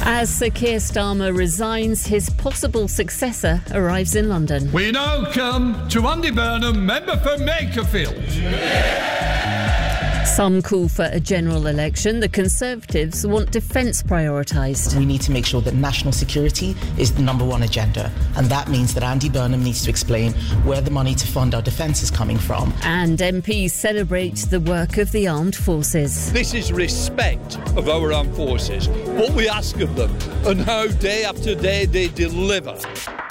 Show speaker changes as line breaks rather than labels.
As Sir Keir Starmer resigns, his possible successor arrives in London.
We now come to Andy Burnham, member for Makerfield.
Some call for a general election. The Conservatives want defence prioritised.
We need to make sure that national security is the number one agenda. And that means that Andy Burnham needs to explain where the money to fund our defence is coming from.
And MPs celebrate the work of the armed forces.
This is respect of our armed forces, what we ask of them and how day after day they deliver.